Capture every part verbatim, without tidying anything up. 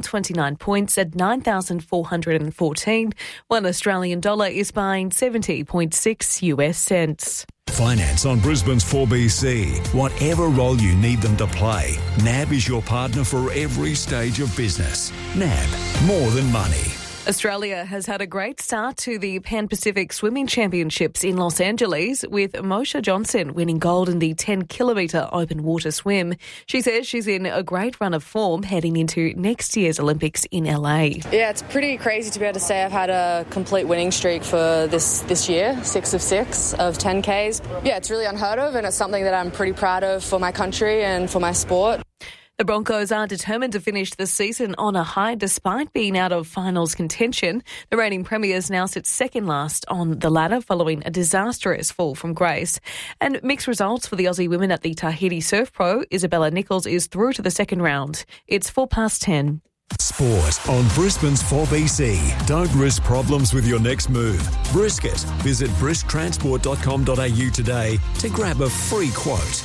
twenty-nine points at nine thousand four hundred fourteen. One Australian dollar is buying seventy point six U S cents. Finance on Brisbane's four B C. Whatever role you need them to play, N A B is your partner for every stage of business. N A B, more than money. Australia has had a great start to the Pan-Pacific Swimming Championships in Los Angeles, with Moshe Johnson winning gold in the ten kilometre open water swim. She says she's in a great run of form heading into next year's Olympics in L A. Yeah, it's pretty crazy to be able to say I've had a complete winning streak for this, this year, six of six of ten Ks. Yeah, it's really unheard of, and it's something that I'm pretty proud of for my country and for my sport. The Broncos are determined to finish the season on a high despite being out of finals contention. The reigning premiers now sit second last on the ladder following a disastrous fall from grace. And mixed results for the Aussie women at the Tahiti Surf Pro. Isabella Nichols is through to the second round. It's four past ten. Sport on Brisbane's four B C. Don't risk problems with your next move. Brisket. Visit brisk transport dot com dot a u today to grab a free quote.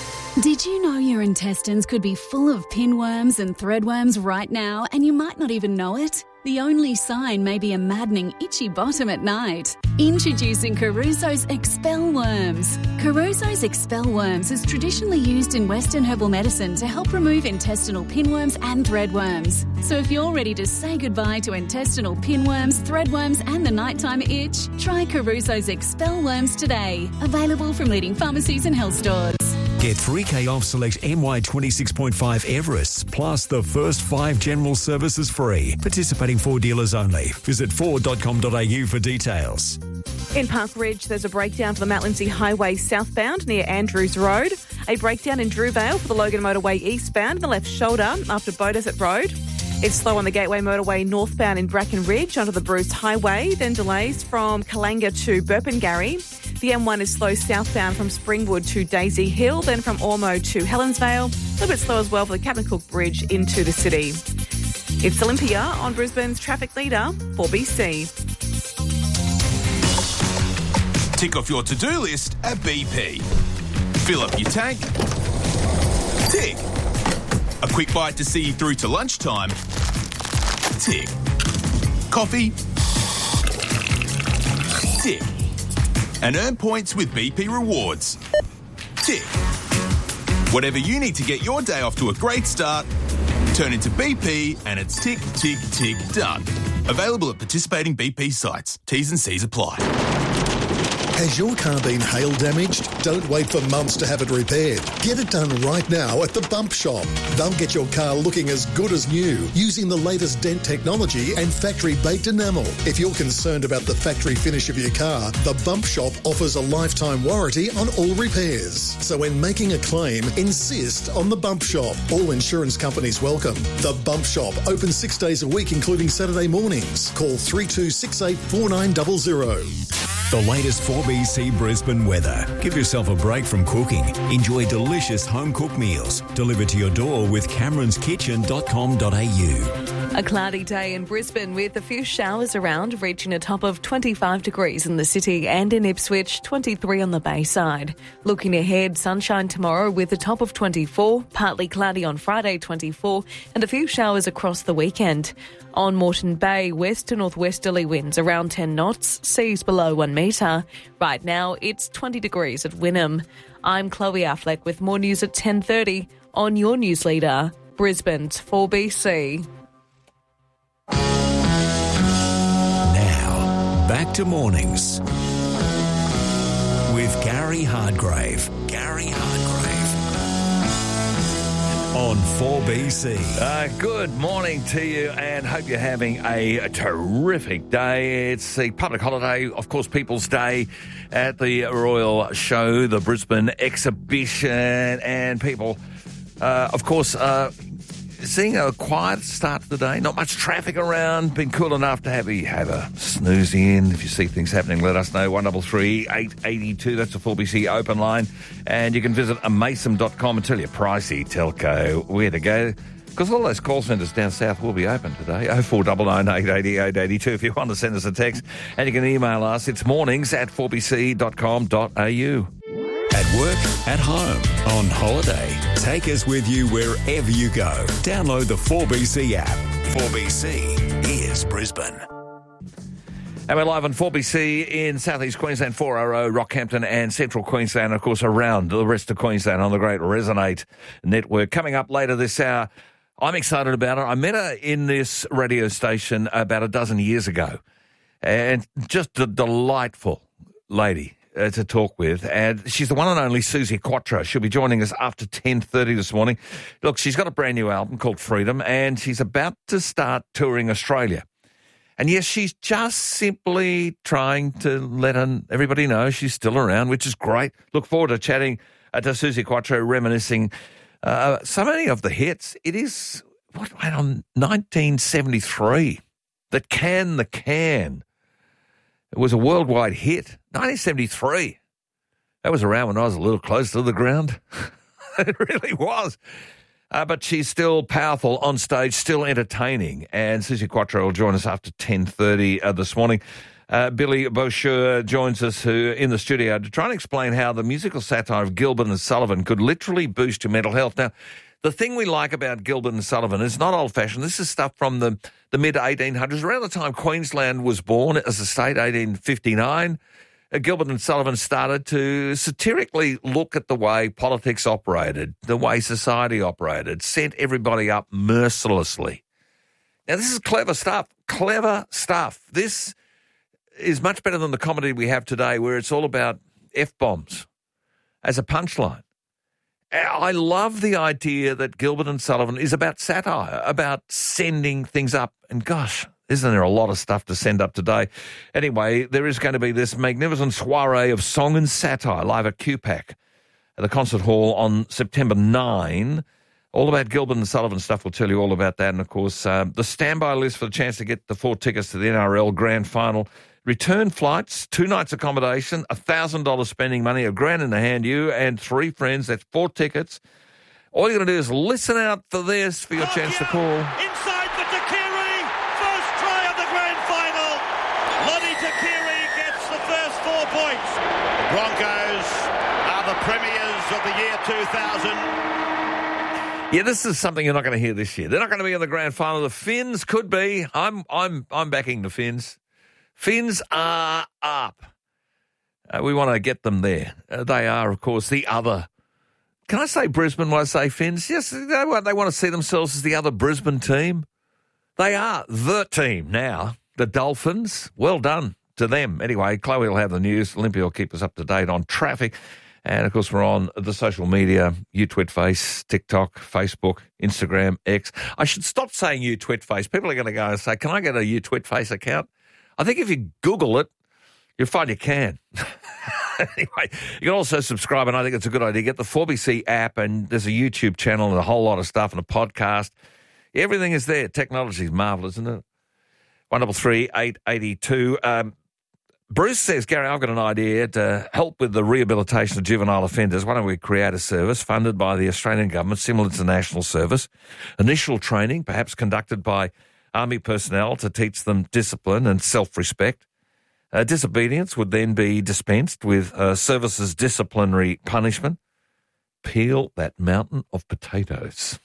Did you know your intestines could be full of pinworms and threadworms right now and you might not even know it? The only sign may be a maddening itchy bottom at night. Introducing Caruso's Expel Worms. Caruso's Expel Worms is traditionally used in Western herbal medicine to help remove intestinal pinworms and threadworms. So if you're ready to say goodbye to intestinal pinworms, threadworms and the nighttime itch, try Caruso's Expel Worms today. Available from leading pharmacies and health stores. Get three K off select M Y twenty-six point five Everests, plus the first five general services free. Participating Ford dealers only. Visit ford dot com dot a u for details. In Park Ridge, there's a breakdown for the Mount Lindesay Highway southbound near Andrews Road. A breakdown in Drewvale for the Logan Motorway eastbound in the left shoulder after Beaudesert Road. It's slow on the Gateway Motorway northbound in Bracken Ridge onto the Bruce Highway, then delays from Kalanga to Burpengary. The M one is slow southbound from Springwood to Daisy Hill, then from Ormo to Helensvale. A little bit slow as well for the Captain Cook Bridge into the city. It's Olympia on Brisbane's traffic leader, four B C. Tick off your to-do list at B P. Fill up your tank. Tick. A quick bite to see you through to lunchtime. Tick. Coffee. Tick. And earn points with B P Rewards. Tick. Whatever you need to get your day off to a great start, turn into B P and it's tick, tick, tick, done. Available at participating B P sites. T's and C's apply. Has your car been hail damaged? Don't wait for months to have it repaired. Get it done right now at the Bump Shop. They'll get your car looking as good as new using the latest dent technology and factory-baked enamel. If you're concerned about the factory finish of your car, the Bump Shop offers a lifetime warranty on all repairs. So when making a claim, insist on the Bump Shop. All insurance companies welcome. The Bump Shop, open six days a week, including Saturday mornings. Call three two six eight four nine zero zero. The latest four B C Brisbane weather. Give yourself a break from cooking. Enjoy delicious home-cooked meals delivered to your door with camerons kitchen dot com dot a u. A cloudy day in Brisbane with a few showers around, reaching a top of twenty-five degrees in the city and in Ipswich, twenty-three on the Bayside. Looking ahead, sunshine tomorrow with a top of twenty-four, partly cloudy on Friday, twenty-four, and a few showers across the weekend. On Moreton Bay, west to northwesterly winds around ten knots, seas below one metre. Right now, it's twenty degrees at Wynnum. I'm Chloe Affleck with more news at ten thirty on your news leader, Brisbane's four B C. Now, back to mornings with Gary Hardgrave. Gary Hardgrave. On four B C. Uh, good morning to you and hope you're having a, a terrific day. It's the public holiday, of course, People's Day at the Royal Show, the Brisbane Exhibition, and people, uh, of course, uh, seeing a quiet start to the day. Not much traffic around. Been cool enough to have, have a snooze in. If you see things happening, let us know. one three three, eight eight two. That's the four B C open line. And you can visit amason dot com and tell your pricey telco where to go. Because all those call centres down south will be open today. oh four nine nine, eight eight eight, eight eight two if you want to send us a text. And you can email us. It's mornings at four b c dot com dot a u. At work, at home, on holiday. Take us with you wherever you go. Download the four B C app. four B C, here's Brisbane. And we're live on four B C in southeast Queensland, four R O, Rockhampton and central Queensland, of course, around the rest of Queensland on the great Resonate network. Coming up later this hour, I'm excited about her. I met her in this radio station about a dozen years ago, and just a delightful lady uh, to talk with. And she's the one and only Suzi Quatro. She'll be joining us after ten thirty this morning. Look, she's got a brand new album called Freedom, and she's about to start touring Australia. And yes, she's just simply trying to let everybody know she's still around, which is great. Look forward to chatting uh, to Suzi Quatro, reminiscing uh, so many of the hits. It is, what, on nineteen seventy-three, the Can the Can. It was a worldwide hit. nineteen seventy-three. That was around when I was a little close to the ground. It really was. Uh, but she's still powerful on stage, still entertaining. And Suzi Quatro will join us after ten thirty uh, this morning. Uh, Billy Boucher joins us who in the studio to try and explain how the musical satire of Gilbert and Sullivan could literally boost your mental health. Now, the thing we like about Gilbert and Sullivan is not old-fashioned. This is stuff from the, the mid eighteen hundreds, around the time Queensland was born as a state, eighteen fifty-nine. Gilbert and Sullivan started to satirically look at the way politics operated, the way society operated, sent everybody up mercilessly. Now, this is clever stuff, clever stuff. This is much better than the comedy we have today where it's all about F-bombs as a punchline. I love the idea that Gilbert and Sullivan is about satire, about sending things up. And gosh, isn't there a lot of stuff to send up today? Anyway, there is going to be this magnificent soiree of song and satire live at Q PAC at the Concert Hall on September ninth. All about Gilbert and Sullivan stuff. We'll tell you all about that. And, of course, uh, the standby list for the chance to get the four tickets to the N R L Grand Final. Return flights, two nights accommodation, one thousand dollars spending money, a grand in the hand, you and three friends. That's four tickets. All you're going to do is listen out for this for your oh, chance yeah. to call. Inside for Takiri, first try of the grand final. Lonnie Takiri gets the first four points. The Broncos are the premiers of the year two thousand. Yeah, this is something you're not going to hear this year. They're not going to be in the grand final. The Finns could be. I'm, I'm, I'm backing the Finns. Finns are up. Uh, we want to get them there. Uh, they are, of course, the other. Can I say Brisbane when I say Finns? Yes, they want, they want to see themselves as the other Brisbane team. They are the team now, the Dolphins. Well done to them. Anyway, Chloe will have the news. Olympia will keep us up to date on traffic. And, of course, we're on the social media, UTwitface, TikTok, Facebook, Instagram, X. I should stop saying UTwitface. People are going to go and say, can I get a UTwitface account? I think if you Google it, you'll find you can. Anyway, you can also subscribe, and I think it's a good idea. Get the four B C app, and there's a YouTube channel and a whole lot of stuff and a podcast. Everything is there. Technology is marvellous, isn't it? one double three eight eight two. Um, Bruce says, Gary, I've got an idea to help with the rehabilitation of juvenile offenders. Why don't we create a service funded by the Australian government, similar to the National Service? Initial training, perhaps conducted by Army personnel to teach them discipline and self-respect. Uh, disobedience would then be dispensed with uh, services disciplinary punishment. Peel that mountain of potatoes.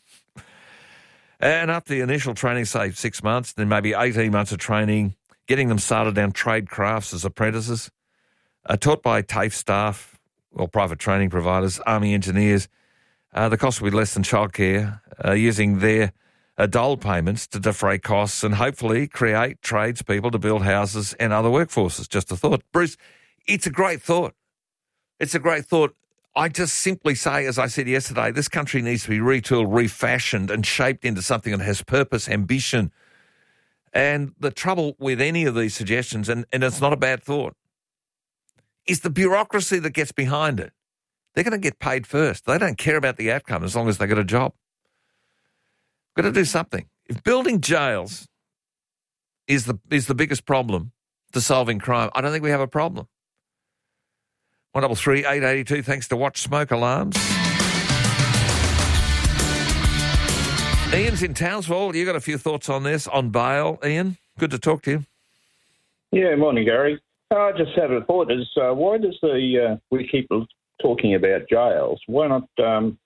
And after the initial training, say six months, then maybe eighteen months of training, getting them started down trade crafts as apprentices, uh, taught by TAFE staff or private training providers, Army engineers. Uh, the cost will be less than childcare, uh, using their Uh, dole payments to defray costs and hopefully create tradespeople to build houses and other workforces. Just a thought. Bruce, it's a great thought. It's a great thought. I just simply say, as I said yesterday, this country needs to be retooled, refashioned and shaped into something that has purpose, ambition. And the trouble with any of these suggestions, and, and it's not a bad thought, is the bureaucracy that gets behind it. They're going to get paid first. They don't care about the outcome as long as they get a job. Got to do something. If building jails is the is the biggest problem to solving crime, I don't think we have a problem. one double three eight eight two, thanks to Watch Smoke Alarms. Ian's in Townsville. You got a few thoughts on this, on bail, Ian? Good to talk to you. Yeah, morning, Gary. I just had a thought. Is uh, why does the uh, we keep talking about jails? Why not um,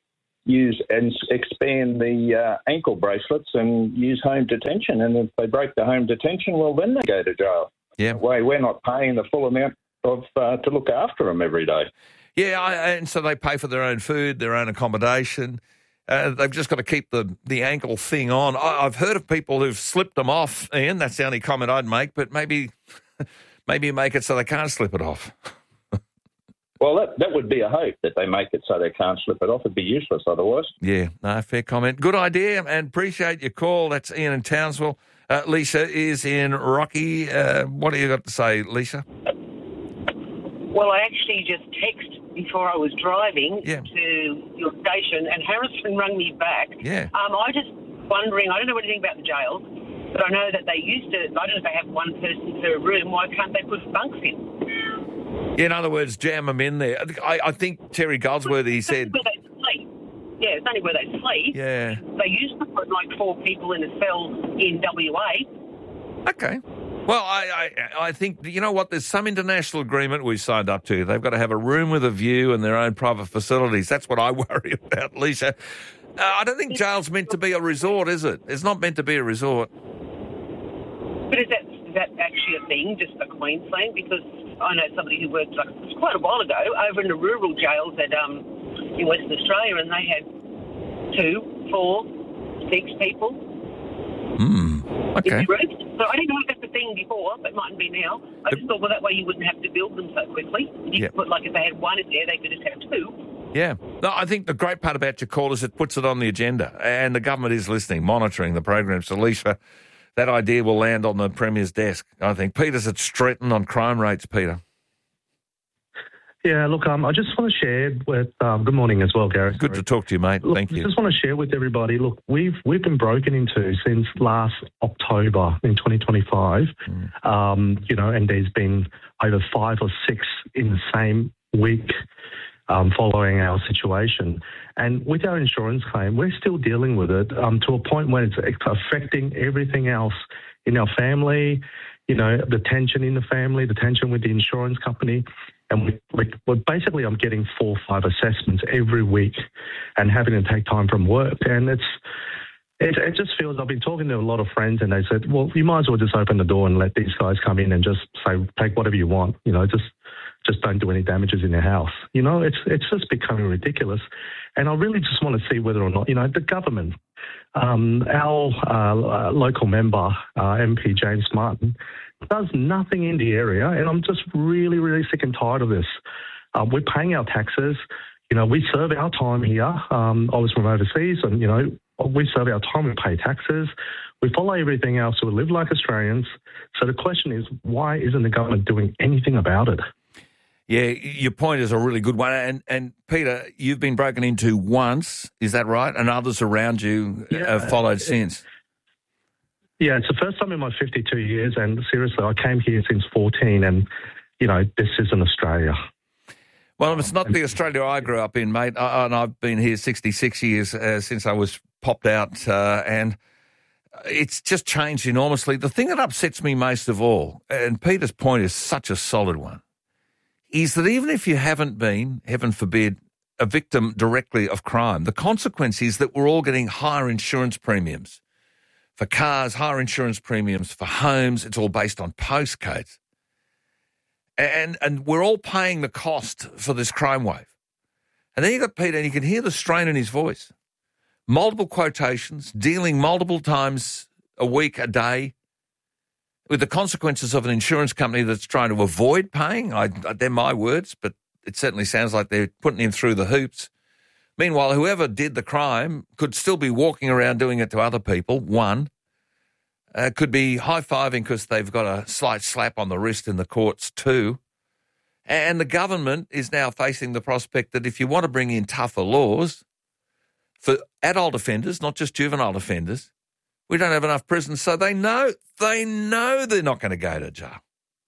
use and expand the uh, ankle bracelets and use home detention. And if they break the home detention, well, then they go to jail. Yeah. That way we're not paying the full amount of uh, to look after them every day. Yeah, I, and so they pay for their own food, their own accommodation. Uh, they've just got to keep the, the ankle thing on. I, I've heard of people who've slipped them off, Ian. That's the only comment I'd make, but maybe maybe make it so they can't slip it off. Well, that, that would be a hope, that they make it so they can't slip it off. It'd be useless otherwise. Yeah, no, fair comment. Good idea, and appreciate your call. That's Ian in Townsville. Uh, Lisa is in Rocky. Uh, what do you got to say, Lisa? Well, I actually just texted before I was driving yeah. to your station, and Harrison rang me back. Yeah. Um, I just wondering, I don't know anything about the jails, but I know that they used to, I don't know if they have one person per room. Why can't they put bunks in? In other words, jam them in there. I, I think Terry Goldsworthy said... Where they sleep. Yeah, it's only where they sleep. Yeah. They used to put like four people in a cell in W A. Okay. Well, I, I I think, you know what, there's some international agreement we signed up to. They've got to have a room with a view and their own private facilities. That's what I worry about, Lisa. Uh, I don't think jail's meant to be a resort, is it? It's not meant to be a resort. But is that, is that actually a thing, just for Queensland? Because I know somebody who worked, like, it was quite a while ago, over in the rural jails at, um, in Western Australia, and they had two, four, six people. Hmm. Okay. So I didn't know if that's the thing before, but it mightn't be now. I just thought, well, that way you wouldn't have to build them so quickly. You Yeah. could put, like, if they had one in there, they could just have two. Yeah. No, I think the great part about your call is it puts it on the agenda, and the government is listening, monitoring the program. So, Lisa, that idea will land on the Premier's desk, I think. Peter's at Stretton on crime rates, Peter. Yeah, look, um, I just want to share with. Um, good morning as well, Gareth. Good to talk to you, mate. Look, Thank you. I just want to share with everybody. Look, we've we've been broken into since last October in twenty twenty-five. Mm. Um, you know, and there's been over five or six in the same week um, following our situation. And with our insurance claim, we're still dealing with it um, to a point where it's affecting everything else in our family. You know, the tension in the family, the tension with the insurance company. And we, we, well, basically, I'm getting four or five assessments every week and having to take time from work. And it's it, it just feels, I've been talking to a lot of friends and they said, well, you might as well just open the door and let these guys come in and just say, take whatever you want. You know, just just don't do any damages in your house. You know, it's it's just becoming ridiculous. And I really just want to see whether or not, you know, the government, um, our uh, local member, uh, M P James Martin, does nothing in the area, and I'm just really, really sick and tired of this. Uh, we're paying our taxes. You know, we serve our time here. Um, I was from overseas, and, you know, we serve our time, we pay taxes. We follow everything else. We live like Australians. So the question is, why isn't the government doing anything about it? Yeah, your point is a really good one. And, and Peter, you've been broken into once, is that right? And others around you yeah, have followed since? Yeah, it's the first time in my fifty-two years, and seriously, I came here since fourteen, and, you know, this isn't Australia. Well, it's not the Australia I grew up in, mate, I, and I've been here sixty-six years uh, since I was popped out, uh, and it's just changed enormously. The thing that upsets me most of all, and Peter's point is such a solid one, is that even if you haven't been, heaven forbid, a victim directly of crime, the consequence is that we're all getting higher insurance premiums. For cars, higher insurance premiums. For homes, it's all based on postcodes. And and we're all paying the cost for this crime wave. And then you got Peter, and you can hear the strain in his voice. Multiple quotations, dealing multiple times a week, a day, with the consequences of an insurance company that's trying to avoid paying. I, they're my words, but it certainly sounds like they're putting him through the hoops. Meanwhile, whoever did the crime could still be walking around doing it to other people, one. Uh, could be high-fiving because they've got a slight slap on the wrist in the courts, two. And the government is now facing the prospect that if you want to bring in tougher laws for adult offenders, not just juvenile offenders, we don't have enough prisons, so they know, they know they're not going to go to jail.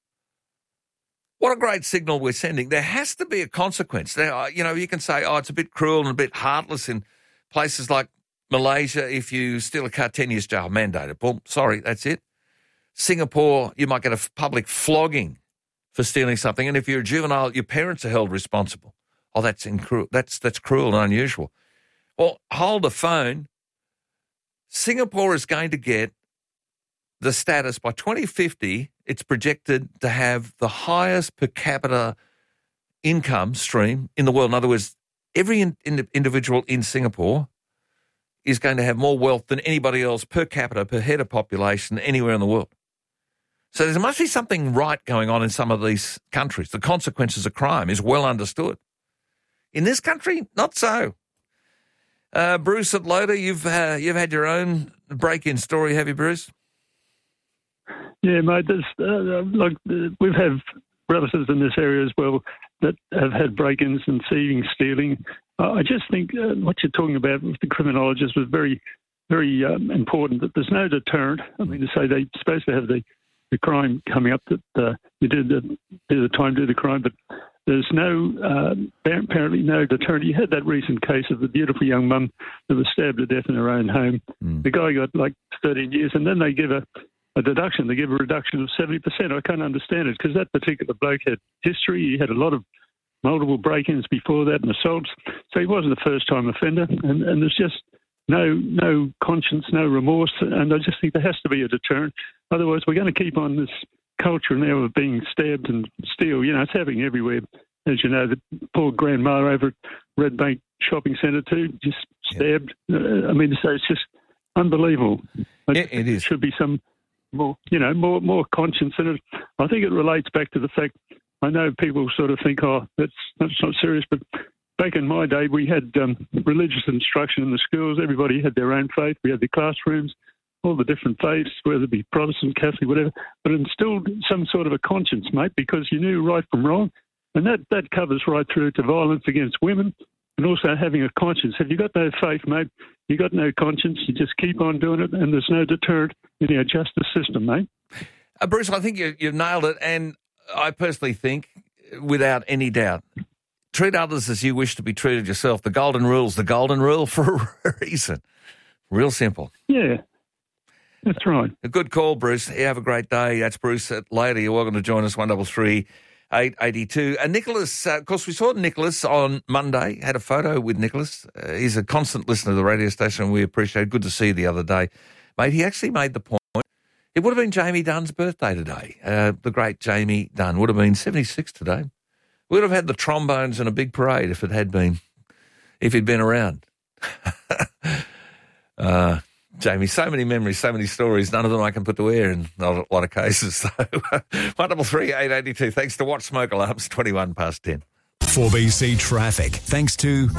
What a great signal we're sending. There has to be a consequence. There, you know, you can say, oh, it's a bit cruel and a bit heartless in places like Malaysia. If you steal a car, ten years jail, mandated. Boom, sorry, that's it. Singapore, you might get a public flogging for stealing something. And if you're a juvenile, your parents are held responsible. Oh, that's incru- that's that's cruel and unusual. Well, hold the phone. Singapore is going to get the status by twenty fifty. It's projected to have the highest per capita income stream in the world. In other words, every in, in, individual in Singapore is going to have more wealth than anybody else per capita, per head of population anywhere in the world. So there must be something right going on in some of these countries. The consequences of crime is well understood. In this country, not so. Uh, Bruce at Loader, you've uh, you've had your own break-in story, have you, Bruce? Yeah, mate. There's, uh, look, uh, we've had relatives in this area as well that have had break-ins and thieving, stealing. Uh, I just think uh, what you're talking about with the criminologist was very, very um, important, that there's no deterrent. I mean, to say they're supposed to have the, the crime coming up, that uh, you do the, do the time, do the crime, but there's no, uh, apparently no deterrent. You had that recent case of the beautiful young mum that was stabbed to death in her own home. Mm. The guy got like thirteen years, and then they give a, a deduction. They give a reduction of seventy percent. I can't understand it, because that particular bloke had history. He had a lot of multiple break-ins before that and assaults. So he wasn't a first-time offender, and, and there's just no no conscience, no remorse, and I just think there has to be a deterrent. Otherwise, we're going to keep on this culture now of being stabbed and steal. You know, it's happening everywhere. As you know, the poor grandma over at Red Bank Shopping Centre too, just stabbed. Yeah. Uh, I mean, so it's just unbelievable. It, it is. Should be some more, you know, more more conscience in it. I think it relates back to the fact, I know people sort of think, oh, that's, that's not serious, but back in my day, we had um, religious instruction in the schools. Everybody had their own faith. We had the classrooms, all the different faiths, whether it be Protestant, Catholic, whatever, but it instilled some sort of a conscience, mate, because you knew right from wrong. And that, that covers right through to violence against women and also having a conscience. If you've got no faith, mate, you've got no conscience, you just keep on doing it, and there's no deterrent in our justice system, mate. Uh, Bruce, I think you, you've nailed it, and I personally think, without any doubt, treat others as you wish to be treated yourself. The golden rule's the golden rule for a reason. Real simple. Yeah. That's right. A good call, Bruce. You have a great day. That's Bruce at Lady. You're welcome to join us, one double three eight eight two. And Nicholas, uh, of course, we saw Nicholas on Monday, had a photo with Nicholas. Uh, he's a constant listener to the radio station, and we appreciate it. Good to see you the other day. Mate, he actually made the point. It would have been Jamie Dunn's birthday today. Uh, the great Jamie Dunn would have been seventy-six today. We would have had the trombones and a big parade if it had been, if he'd been around. uh Jamie, so many memories, so many stories, none of them I can put to air in a lot of cases. So, one double three eight eight two. Thanks to Watch Smoke Alarms, twenty-one past ten. four B C Traffic, thanks to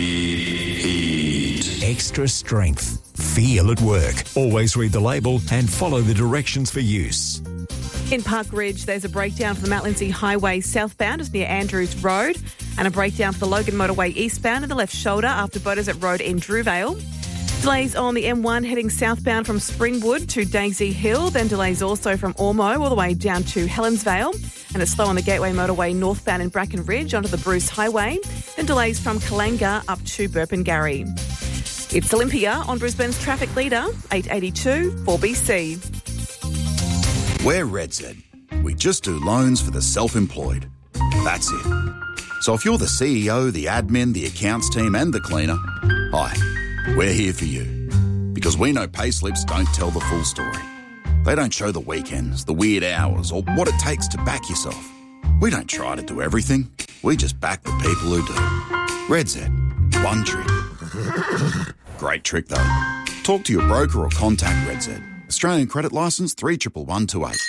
Heat. Extra strength. Feel at work. Always read the label and follow the directions for use. In Park Ridge, there's a breakdown for the Mount Lindesay Highway southbound is near Andrews Road, and a breakdown for the Logan Motorway eastbound in the left shoulder after Beaudesert Road in Drewvale. Delays on the M one heading southbound from Springwood to Daisy Hill, then delays also from Ormeau all the way down to Helensvale, and it's slow on the Gateway Motorway northbound in Bracken Ridge onto the Bruce Highway, then delays from Kalanga up to Burpengary. It's Olympia on Brisbane's traffic leader, eight eighty-two four B C. We're RedZ. We just do loans for the self-employed. That's it. So if you're the C E O, the admin, the accounts team and the cleaner, hi, we're here for you. Because we know payslips don't tell the full story. They don't show the weekends, the weird hours, or what it takes to back yourself. We don't try to do everything. We just back the people who do. RedZ. One trick. Great trick, though. Talk to your broker or contact RedZ. Australian credit licence three one one two eight.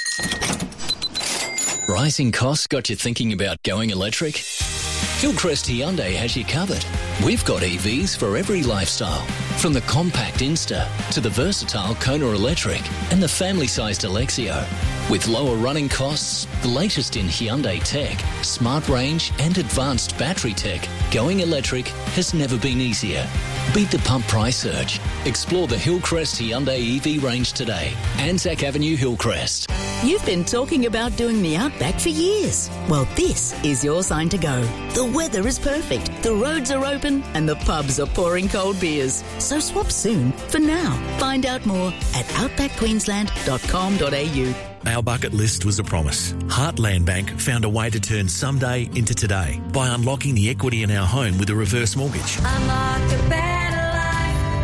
Rising costs got you thinking about going electric? Hillcrest Hyundai has you covered. We've got E Vs for every lifestyle, from the compact Insta to the versatile Kona Electric and the family-sized Alexio. With lower running costs, the latest in Hyundai tech, smart range and advanced battery tech, going electric has never been easier. Beat the pump price surge. Explore the Hillcrest Hyundai E V range today. Anzac Avenue, Hillcrest. You've been talking about doing the Outback for years. Well, this is your sign to go. The weather is perfect, the roads are open, and the pubs are pouring cold beers. So swap soon for now. Find out more at outback queensland dot com dot a u. Our bucket list was a promise. Heartland Bank found a way to turn someday into today by unlocking the equity in our home with a reverse mortgage. Unlock a better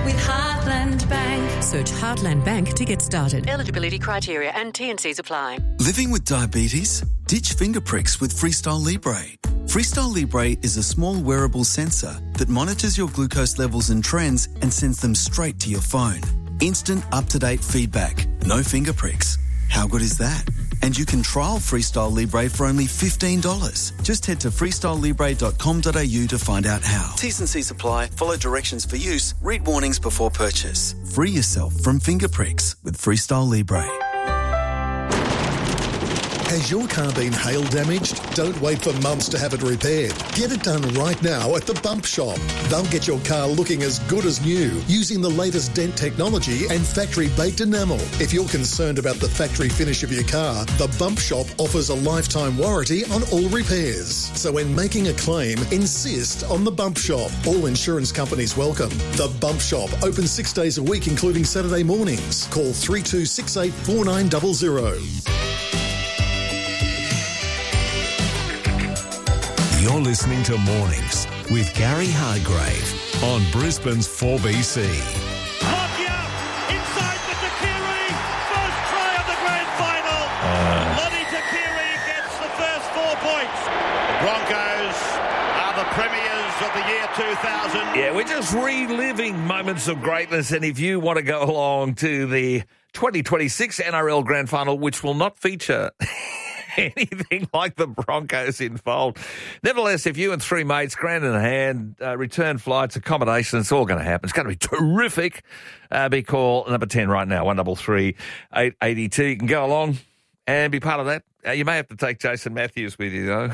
with Heartland Bank. Search Heartland Bank to get started. Eligibility criteria and T and Cs apply. Living with diabetes? Ditch finger pricks with Freestyle Libre. Freestyle Libre is a small wearable sensor that monitors your glucose levels and trends and sends them straight to your phone. Instant, up-to-date feedback. No finger pricks. How good is that? And you can trial Freestyle Libre for only fifteen dollars. Just head to freestyle libre dot com dot a u to find out how. T's and C's apply. Follow directions for use. Read warnings before purchase. Free yourself from finger pricks with Freestyle Libre. Has your car been hail damaged? Don't wait for months to have it repaired. Get it done right now at the Bump Shop. They'll get your car looking as good as new using the latest dent technology and factory-baked enamel. If you're concerned about the factory finish of your car, the Bump Shop offers a lifetime warranty on all repairs. So when making a claim, insist on the Bump Shop. All insurance companies welcome. The Bump Shop, open six days a week, including Saturday mornings. Call three two six eight four nine zero zero. You're listening to Mornings with Gary Hargrave on Brisbane's four B C. Lockyer inside for Takiri. First try of the grand final. Uh. Lottie Takiri gets the first four points. The Broncos are the premiers of the year two thousand. Yeah, we're just reliving moments of greatness, and if you want to go along to the twenty twenty-six N R L Grand Final, which will not feature anything like the Broncos involved. Nevertheless, if you and three mates, grand in hand, uh, return flights, accommodation, it's all going to happen. It's going to be terrific. Uh, be call number ten right now, one double three eight eighty two. You can go along and be part of that. Uh, you may have to take Jason Matthews with you, though.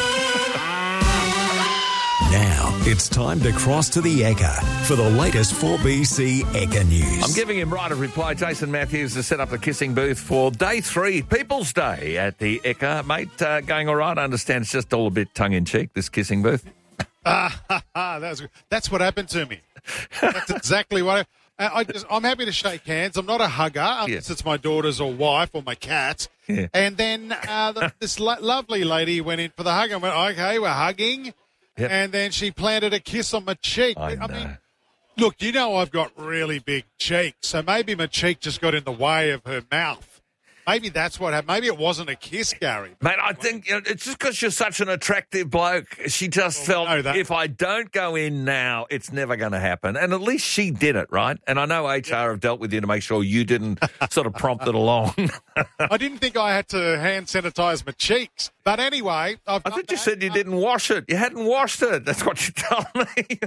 Now it's time to cross to the Ekka for the latest four B C Ekka news. I'm giving him right of reply. Jason Matthews has set up the kissing booth for day three, People's Day at the Ekka. Mate, uh, going all right? I understand it's just all a bit tongue-in-cheek, this kissing booth. Ah, ha, ha, that's, that's what happened to me. That's exactly what I, I just, I'm happy to shake hands. I'm not a hugger unless Yeah. it's my daughters or wife or my cat. Yeah. And then uh, the, this lo- lovely lady went in for the hug and went, okay, we're hugging. Yep. And then she planted a kiss on my cheek. I I, know. mean, look, you know I've got really big cheeks, so maybe my cheek just got in the way of her mouth. Maybe that's what happened. Maybe it wasn't a kiss, Gary. Mate, I think you know, it's just because you're such an attractive bloke. She just Well, we know felt, that. if I don't go in now, it's never going to happen. And at least she did it, right? And I know H R have dealt with you to make sure you didn't sort of prompt it along. I didn't think I had to hand sanitize my cheeks. But anyway, I've I thought you said you didn't wash it. You hadn't washed it. That's what you told me.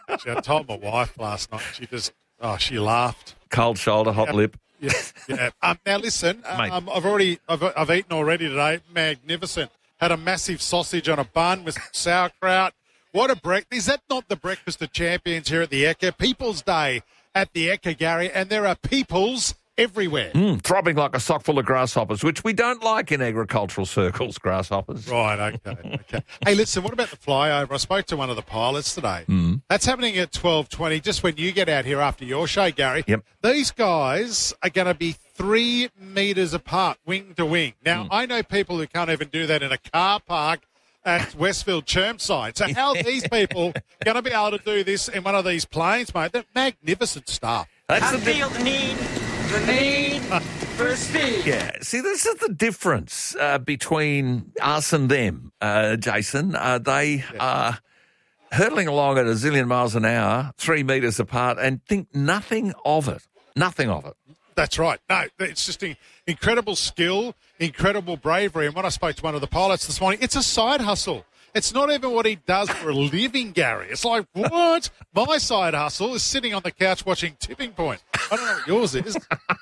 I told my wife last night. She just, oh, she laughed. Cold shoulder, hot Yeah. lip. Yeah, yeah. Um, now listen, Mate. um, I've already, I've, I've eaten already today. Magnificent. Had a massive sausage on a bun with some sauerkraut. What a breakfast! Is that not the breakfast of champions here at the Ekka? People's Day at the Ekka, Gary, and there are peoples everywhere. Mm, throbbing like a sock full of grasshoppers, which we don't like in agricultural circles, grasshoppers. Right, okay, okay. Hey, listen, what about the flyover? I spoke to one of the pilots today. Mm. That's happening at twelve twenty, just when you get out here after your show, Gary. Yep. These guys are going to be three metres apart, wing to wing. Now, Mm. I know people who can't even do that in a car park at Westfield Chermside. So how are these people going to be able to do this in one of these planes, mate? They're magnificent stuff. That's I the di- feel the need, the need for speed. Yeah, see, this is the difference uh, between us and them, uh, Jason. Uh, they are hurtling along at a zillion miles an hour, three metres apart, and think nothing of it. Nothing of it. That's right. No, it's just in- incredible skill, incredible bravery. And when I spoke to one of the pilots this morning, it's a side hustle. It's not even what he does for a living, Gary. It's like, what? My side hustle is sitting on the couch watching Tipping Point. I don't know what yours is.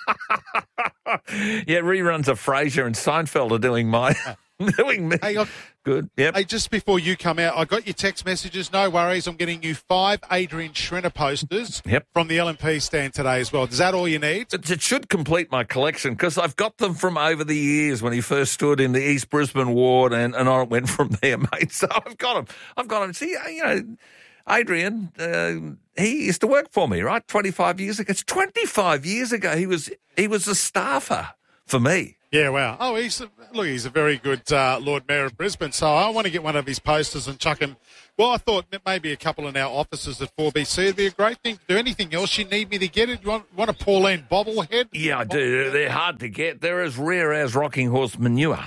Yeah, reruns of Frasier and Seinfeld are doing my doing me. Hey, I- Good. Yep. Hey, just before you come out, I got your text messages. No worries. I'm getting you five Adrian Schrenner posters Yep. from the L M P stand today as well. Is that all you need? It, it should complete my collection because I've got them from over the years when he first stood in the East Brisbane ward, and, and I went from there, mate. So I've got them. I've got them. See, you know, Adrian, uh, he used to work for me, right? twenty-five years ago. It's twenty-five years ago. He was he was a staffer for me. Yeah, wow. Oh, he's a, look, he's a very good uh, Lord Mayor of Brisbane, so I want to get one of his posters and chuck him. Well, I thought that maybe a couple in our offices at four B C would be a great thing to do. Anything else you need me to get it? You want, want a Pauline bobblehead? Yeah, I do. They're hard to get. They're as rare as rocking horse manure.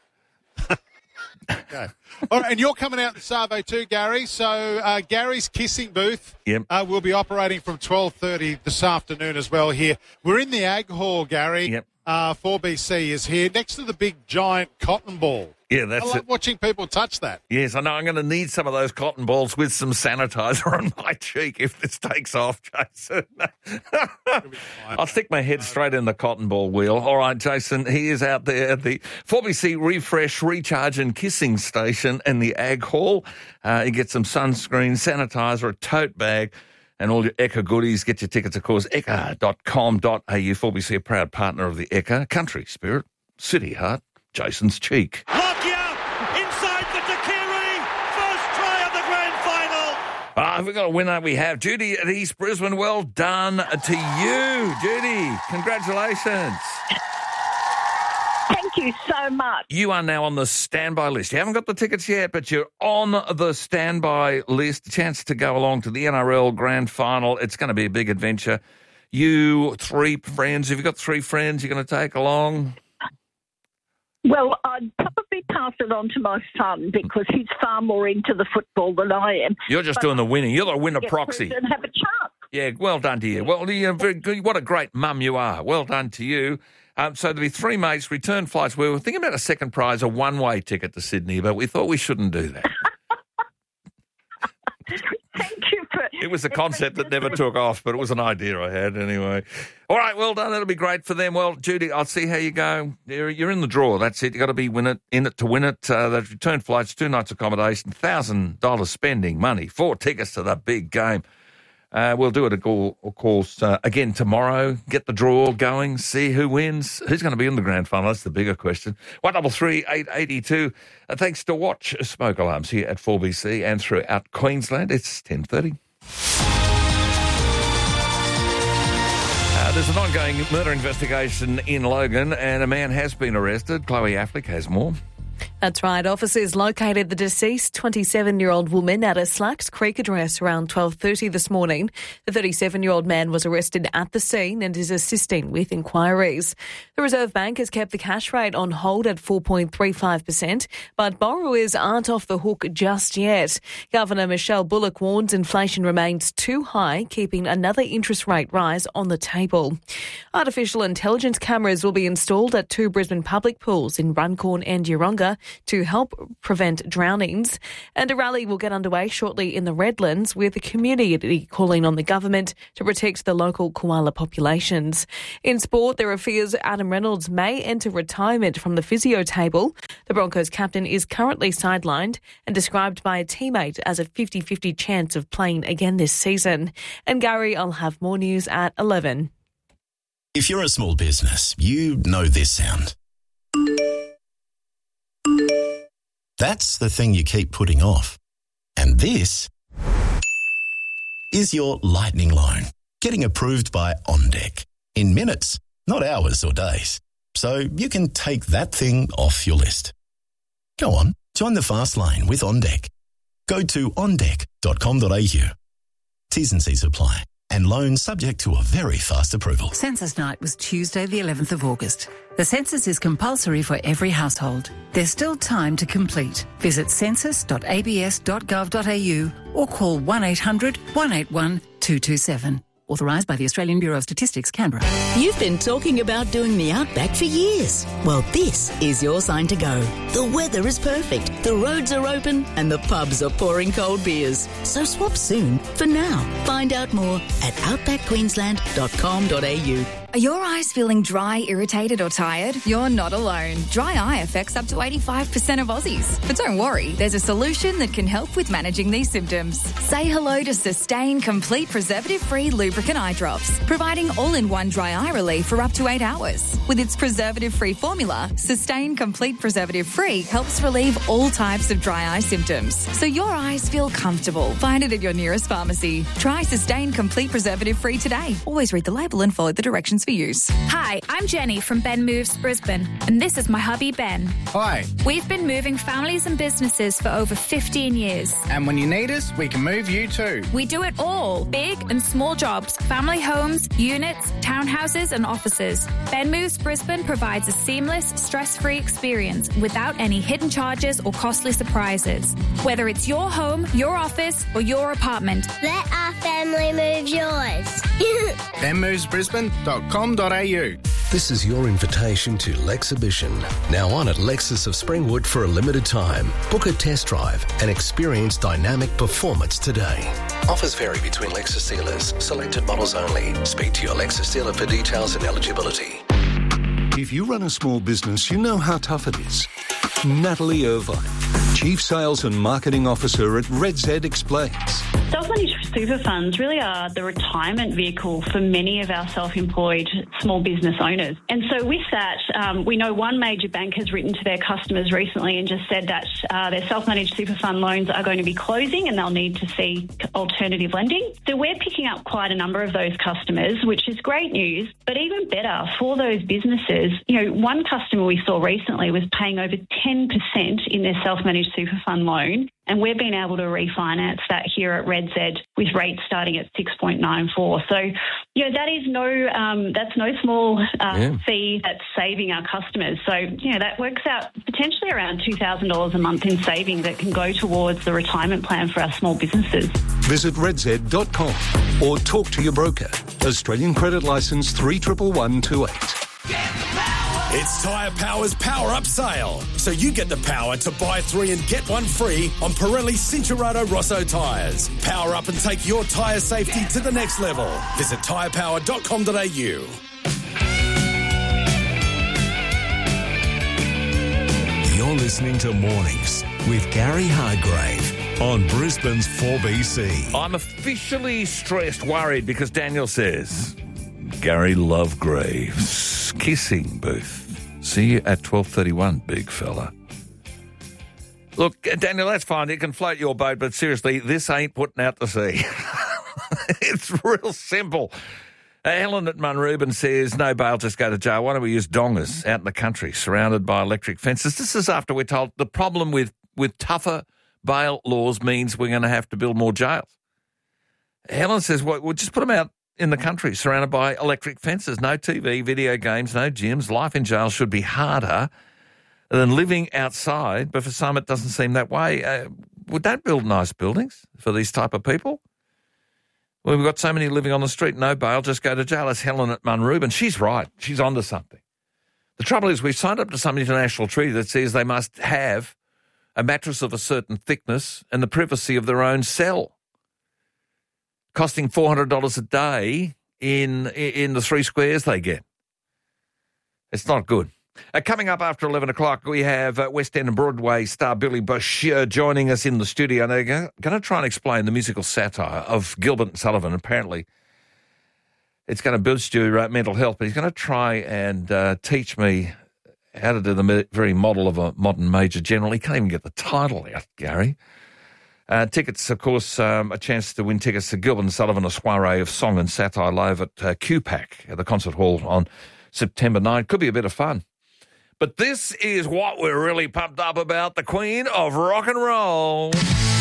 Okay. All right, and you're coming out in Savo too, Gary. So uh, Gary's Kissing Booth yep. uh, will be operating from twelve thirty this afternoon as well here. We're in the Ag Hall, Gary. Yep. Uh, four B C is here next to the big giant cotton ball. Yeah, that's I love it. watching people touch that. Yes, I know. I'm going to need some of those cotton balls with some sanitizer on my cheek if this takes off, Jason. I'll stick my head straight in the cotton ball wheel. All right, Jason, he is out there at the four B C Refresh, Recharge and Kissing Station in the Ag Hall. Uh, you get some sunscreen, sanitizer, a tote bag, and all your Ekka goodies. Get your tickets, of course, ekka dot com dot a u. four B C, a proud partner of the Ekka, Country Spirit, City Heart, Jason's Cheek. Inside the Takiri, first try of the grand final. Ah, we've got a winner. We have Judy at East Brisbane. Well done to you, Judy. Congratulations. Thank you so much. You are now on the standby list. You haven't got the tickets yet, but you're on the standby list. A chance to go along to the N R L Grand Final. It's going to be a big adventure. You, three friends, have you got three friends you're going to take along? Well, I'd probably pass it on to my son because he's far more into the football than I am. You're just but doing the winning. You're the winner get proxy. And have a chance. Yeah, well done to you. Well, you're very good. What a great mum you are. Well done to you. Um, so there'll be three mates, return flights. We were thinking about a second prize, a one-way ticket to Sydney, but we thought we shouldn't do that. Thank you for... It was a concept that never took off, but it was an idea I had anyway. All right, well done. That'll be great for them. Well, Judy, I'll see how you go. You're, you're in the draw. That's it. You've got to be win it, in it to win it. Uh, the return flights, two nights accommodation, one thousand dollars spending money, four tickets to the big game. Uh, we'll do it, of course, uh, again tomorrow. Get the draw going, see who wins. Who's going to be in the grand final? That's the bigger question. one double three eight eighty-two. Uh, thanks to Watch Smoke Alarms here at four B C and throughout Queensland. It's ten thirty. Uh, there's an ongoing murder investigation in Logan and a man has been arrested. Chloe Affleck has more. That's right. Officers located the deceased twenty-seven-year-old woman at a Slacks Creek address around twelve thirty this morning. The thirty-seven-year-old man was arrested at the scene and is assisting with inquiries. The Reserve Bank has kept the cash rate on hold at four point three five percent, but borrowers aren't off the hook just yet. Governor Michelle Bullock warns inflation remains too high, keeping another interest rate rise on the table. Artificial intelligence cameras will be installed at two Brisbane public pools in Runcorn and Yeronga to help prevent drownings. And a rally will get underway shortly in the Redlands with the community calling on the government to protect the local koala populations. In sport, there are fears Adam Reynolds may enter retirement from the physio table. The Broncos captain is currently sidelined and described by a teammate as a fifty-fifty chance of playing again this season. And Gary, I'll have more news at eleven. If you're a small business, you know this sound. That's the thing you keep putting off. And this is your lightning loan, getting approved by OnDeck in minutes, not hours or days. So you can take that thing off your list. Go on, join the fast lane with OnDeck. Go to on deck dot com dot a u. T's and C's apply. And loans subject to a very fast approval. Census night was Tuesday the eleventh of August. The census is compulsory for every household. There's still time to complete. Visit census dot a b s dot gov dot a u or call one eight hundred one eight one two two seven. Authorised by the Australian Bureau of Statistics, Canberra. You've been talking about doing the Outback for years. Well, this is your sign to go. The weather is perfect, the roads are open, and the pubs are pouring cold beers. So swap soon. For now, find out more at outback queensland dot com dot a u. Are your eyes feeling dry, irritated or tired? You're not alone. Dry eye affects up to eighty-five percent of Aussies. But don't worry, there's a solution that can help with managing these symptoms. Say hello to Sustain Complete Preservative-Free Lubricant Eye Drops, providing all-in-one dry eye relief for up to eight hours. With its preservative-free formula, Sustain Complete Preservative-Free helps relieve all types of dry eye symptoms, so your eyes feel comfortable. Find it at your nearest pharmacy. Try Sustain Complete Preservative-Free today. Always read the label and follow the directions for use. Hi, I'm Jenny from Ben Moves Brisbane, and this is my hubby Ben. Hi. We've been moving families and businesses for over fifteen years. And when you need us, we can move you too. We do it all, big and small jobs, family homes, units, townhouses and offices. Ben Moves Brisbane provides a seamless, stress-free experience without any hidden charges or costly surprises. Whether it's your home, your office or your apartment. Let our family move yours. ben moves brisbane dot com dot a u. This is your invitation to Lexhibition, now on at Lexus of Springwood for a limited time. Book a test drive and experience dynamic performance today. Offers vary between Lexus dealers. Selected models only. Speak to your Lexus dealer for details and eligibility. If you run a small business, you know how tough it is. Natalie Irvine, Chief Sales and Marketing Officer at Red Z, explains. Self-managed super funds really are the retirement vehicle for many of our self-employed small business owners. And so with that, um, we know one major bank has written to their customers recently and just said that uh, their self-managed super fund loans are going to be closing and they'll need to seek alternative lending. So we're picking up quite a number of those customers, which is great news. But even better, for those businesses, you know, one customer we saw recently was paying over ten percent in their self-managed super fund loan. And we've been able to refinance that here at Red Z with rates starting at six point nine four. So, you know, that is no, um, that's no small uh, yeah. fee that's saving our customers. So, you know, that works out potentially around two thousand dollars a month in savings that can go towards the retirement plan for our small businesses. Visit red z dot com or talk to your broker. Australian credit licence three one one one two eight. It's Tyre Power's Power Up Sale. So you get the power to buy three and get one free on Pirelli Cincherato Rosso tyres. Power up and take your tyre safety to the next level. Visit tyre power dot com dot a u. You're listening to Mornings with Gary Hargrave on Brisbane's four B C. I'm officially stressed, worried, because Daniel says Gary Lovegrave's kissing booth. See you at twelve thirty-one, big fella. Look, Daniel, that's fine. You can float your boat, but seriously, this ain't putting out to sea. It's real simple. Uh, Helen at Munrooban says, no bail, just go to jail. Why don't we use dongers out in the country, surrounded by electric fences? This is after we're told the problem with, with tougher bail laws means we're going to have to build more jails. Helen says, well, we'll just put them out in the country, surrounded by electric fences. No T V, video games, no gyms. Life in jail should be harder than living outside, but for some it doesn't seem that way. Uh, well, don't build nice buildings for these type of people. Well, we've got so many living on the street, no bail, just go to jail. That's Helen at Munrooban. She's right. She's onto something. The trouble is we've signed up to some international treaty that says they must have a mattress of a certain thickness and the privacy of their own cell, costing four hundred dollars a day in in the three squares they get. It's not good. Uh, coming up after eleven o'clock, we have uh, West End and Broadway star Billy Bush uh, joining us in the studio. And they're going to try and explain the musical satire of Gilbert and Sullivan. Apparently, it's going to boost your uh, mental health, but he's going to try and uh, teach me how to do the very model of a modern major general. He can't even get the title out, Gary. Uh, tickets, of course, um, a chance to win tickets to Gilbert and Sullivan, a soiree of song and satire live at uh, Q PAC at the Concert Hall on September ninth. Could be a bit of fun. But this is what we're really pumped up about, the Queen of Rock and Roll.